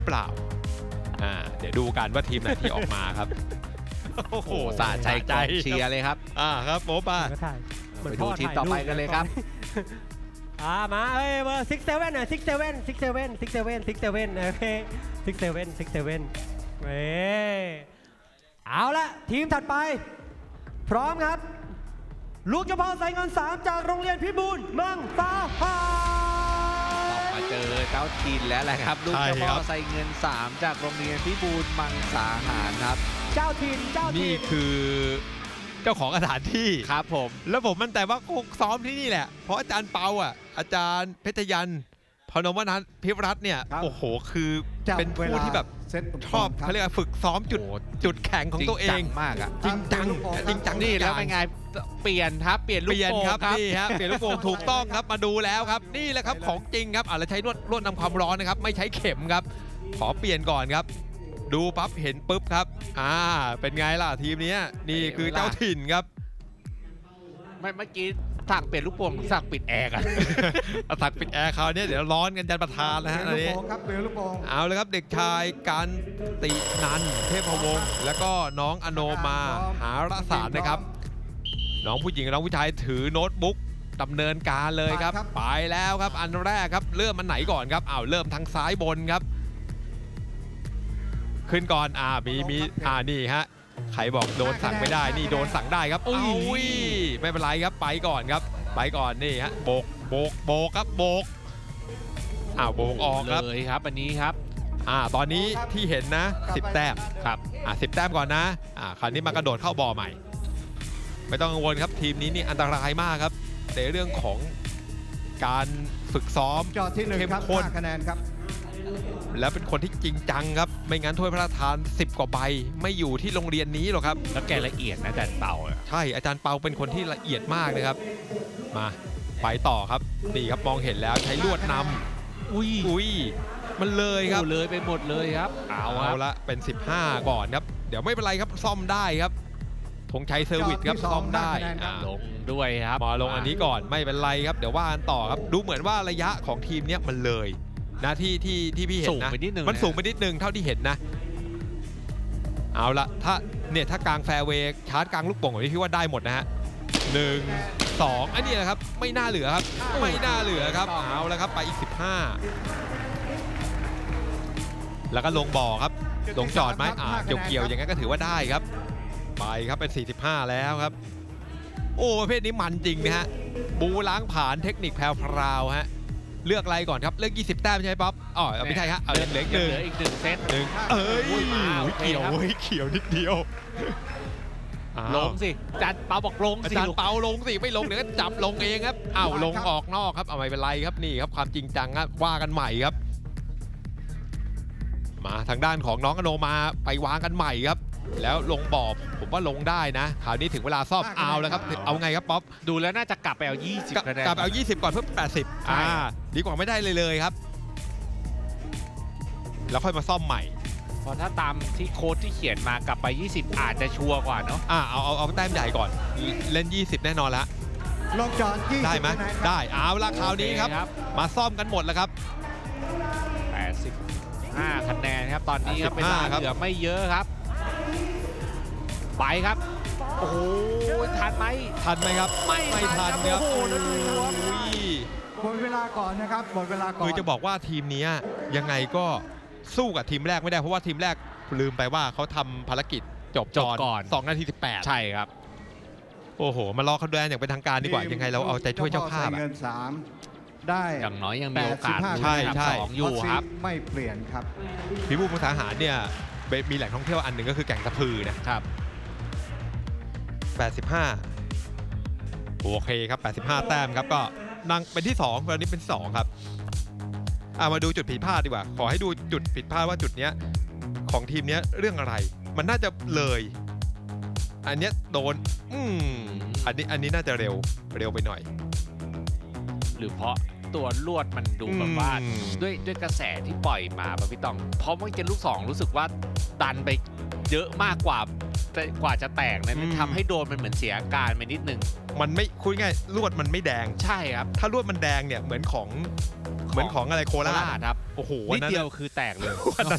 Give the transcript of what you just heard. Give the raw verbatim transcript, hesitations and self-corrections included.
เปล่าอ่าเดี๋ยวดูกันว่าทีมไหนที่ออกมาครับโอ้โหสะใจใจเชียร์เลยครับอ่าครับโป๊ปอ่ะไปดูทีมต่อไปกันเลยครับอ่ามาเอ้ยเบอร์ซิกเซเว่นอ่ะซิกเซเว่นซิกเซเว่นซิกเซเว่นซิกเซเว่นโอเคซิกเซเว่นซิกเซเว่นเว้ยเอาละทีมถัดไปพร้อมครับลูกเฉพาะใส่เงินสามจากโรงเรียนพิบูลเมืองสาหารต้องมาเจอเจ้าถิ่นแล้วแหละครับลูกเฉพาะใส่เงินสามจากโรงเรียนพิบูลมังสาหารครับเจ้าถิ่นเจ้าถิ่นนี่คือเจ้าของสถานที่ครับผมแล้วผมมั่นใจว่าคงซ้อมที่นี่แหละเพราะอาจารย์เปาอ่ะอาจารย์เพชรยันพนมวนัทพิรัตน์เนี่ยโอ้โหคือเป็นผู้ที่แบบชอบเขาเรียกว่าฝึกซ้อมจุดจุดแข็งของตัวเองมากอ่ะจริงจังจริงจังนี่แล้วเป็นไงเปลี่ยนครับเปลี่ยนลูกโป่งครับนี่ครับเปลี่ยนลูกโป่งถูกต้องครับมาดูแล้วครับนี่แหละครับของจริงครับอ่ะเราใช้ลวดลวดนำความร้อนนะครับไม่ใช้เข็มครับขอเปลี่ยนก่อนครับดูปั๊บเห็นปุ๊บครับอ่าเป็นไงล่ะทีมนี้นี่คือเจ้าถิ่นครับไม่เมื่อกี้สั่งเปลี่ยนลูกโป่งสั่งปิดแอร์กันสั่งปิดแอร์คราวนี้เดี๋ยวร้อนกันจันประธานนะฮะอันนี้เอาเลยครับเด็กชายการตินันเทพวงศ์แล้วก็น้องอโนมาหารสารนะครับน้องผู้หญิงน้องผู้ชายถือโน้ตบุ๊กดำเนินการเลยครับไปแล้วครับอันแรกครับเริ่มมันไหนก่อนครับอ้าวเริ่มทางซ้ายบนครับขึ้นก่อนอ่ามีมีอ่านี่ฮะใครบอกโดนสั่งไม่ได้นี่โดนสั่งได้ครับอุ้ยไม่เป็นไรครับไปก่อนครับไปก่อนนี่ฮะโบกโบกโบกครับโบกอ้าวโบกออกครับเลยครับอันนี้ครับอ่าตอนนี้ที่เห็นนะสิบแต้มครับอ่าสิบแต้มก่อนนะอ่าคราวนี้มากระโดดเข้าบ่อใหม่ไม่ต้องกังวลครับทีมนี้นี่อันตรายมากครับในเรื่องของการฝึกซ้อมเข้มข้นคะแนนครับแล้วเป็นคนที่จริงจังครับไม่งั้นถ้วยพระราชทานสิบกว่าใบไม่อยู่ที่โรงเรียนนี้หรอกครับแล้วแกละเอียดนะอาจารย์เปาใช่อาจารย์เปาเป็นคนที่ละเอียดมากเลยครับมาไปต่อครับนี่ครับมองเห็นแล้วใช้ลวดนำอุ้ยอุ้ยมันเลยครับเลยไปหมดเลยครับเอาเอาละเป็นสิบห้าก่อนครับเดี๋ยวไม่เป็นไรครับซ่อมได้ครับธงชัยเซอร์วิสครับซ่อมได้ลงด้วยครับมาลงอันนี้ก่อนไม่เป็นไรครับเดี๋ยวว่ากันต่อครับดูเหมือนว่าระยะของทีมเนี้ยมันเลยนะที่ที่ที่พี่เห็นนะมันสูงไปนิดนึงเท่าที่เห็นนะเอาละถ้าเนี่ยถ้ากลางแฟร์เวย์ชาร์จกลางลูกโป่งแบบนี้พี่ว่าได้หมดนะฮะหนึ่งสองอันนี้นะครับไม่น่าเหลือครับไม่น่าเหลือครับเอาละครับไปอีกสิบห้าแล้วก็ลงบ่อครับลงจอดไหมอ่าเกี่ยวเกี่ยวอย่างนั้นก็ถือว่าได้ครับไปครับเป็นสี่สิบห้าแล้วครับโอ้ประเภทนี้มันจริงนะฮะบูล้างผ่านเทคนิคแพรวๆฮะเลือกอะไรก่อนครับเลือกยี่สิบแต้มใช่ไหมป๊อปอ๋อไม่ใช่ฮะเอาเหลืออีกหนึ่งอีกหนึ่งเซตหนึ่งเอ้ยเกี่ยวเว้ยเกี่ยวนิดเดียวลงสิอาจารย์เปาบอกลงสิอาจารย์เปาลงสิไม่ลงเดี๋ยวก็จับลงเองครับอ้าวลงออกนอกครับเอาไม่เป็นไรครับนี่ครับความจริงจังครับว่ากันใหม่ครับมาทางด้านของน้องอโนมาไปวางกันใหม่ครับแล้วลงบ่อผมว่าลงได้นะคราวนี้ถึงเวลาซ่อมเอาแล้วครับเอาไงครับป๊อปดูแล้วน่าจะกลับไปเอายี่สิบคะแนนกลับไปเอายี่สิบก่อนเพื่อแปดสิบอ่าดีกว่าไม่ได้เลยเลยครับแล้วค่อยมาซ่อมใหม่เพราะถ้าตามที่โค้ดที่เขียนมากลับไปยี่สิบอาจจะชัวร์กว่าเนาะอ่าเอาเอาเอาแต้มใหญ่ก่อนเล่นยี่สิบแน่นอนแล้วลงจอดได้ไหมได้เอาละคราวนี้ครับมาซ่อมกันหมดแล้วครับแปดสิบห้าคะแนนครับตอนนี้ครับเป็นเหลือไม่เยอะครับไปครับโอ้โหทันไหมทันไหมครับไม่ไม่ทันครับโอ้ยหมดเวลาก่อนนะครับหมดเวลาก่อนคือจะบอกว่าทีมนี้ยังไงก็สู้กับทีมแรกไม่ได้เพราะว่าทีมแรกลืมไปว่าเขาทำภารกิจจบก่อนสองนาทีสิบแปดใช่ครับโอ้โหมารอคะแนนอย่างเป็นทางการดีกว่ายังไงเราเอาใจช่วยเจ้าภาพเงินสามได้อย่างน้อยยังมีโอกาสใช่ใช่อยู่ครับไม่เปลี่ยนครับพิบูลมังสาหารเนี่ยมีแหล่งท่องเที่ยวอันหนึ่งก็คือแก่งตะพือนะครับแปดสิบห้าโอเคครับแปดสิบห้าแต้มครับก็นั่งเป็นที่สองตอนนี้เป็นที่สองครับอ่ะมาดูจุดผิดพลาดดีกว่าขอให้ดูจุดผิดพลาดว่าจุดเนี้ยของทีมเนี้ยเรื่องอะไรมันน่าจะเลยอันเนี้ยโดนอืมอันนี้อันนี้น่าจะเร็วเร็วไปหน่อยหรือเพราะตัวลวดมันดูแบบว่าด้วยด้วยกระแสที่ปล่อยมาแบบพี่ตองเพราะเมื่อกี้ลูกสองรู้สึกว่าดันไปเยอะมากกว่ากว่าจะแตกนะทำให้โดนมันเหมือนเสียอาการไปนิดนึงมันไม่คุยง่ายลวดมันไม่แดงใช่ครับถ้าลวดมันแดงเนี่ยเหมือนของเหมือนของอะไรโคโคราราชชครับโอ้โหนิดเดียวคือแตกเลยวันนั้น